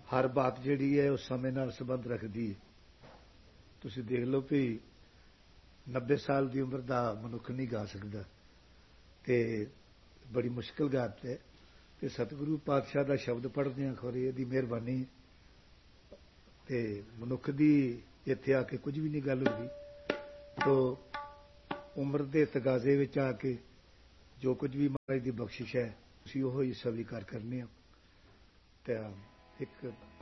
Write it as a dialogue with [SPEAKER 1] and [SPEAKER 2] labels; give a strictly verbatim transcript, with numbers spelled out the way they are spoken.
[SPEAKER 1] हर बात जिहड़ी है उस समय नाल संबंध रखती है। तुसीं देख लो भी नब्बे साल की उम्र का मनुख नहीं गा सकता, तो बड़ी मुश्किल गल है। तो सतगुरु पातशाह का शब्द पढ़ते हैं, खौरे इहदी मेहरबानी तो मनुख की इत्थे आके कुछ भी नहीं गल होगी। तो उम्र के तगाजे विच आके जो कुछ भी महाराज की बख्शिश है, उसी वो ही स्वीकार करने। तो एक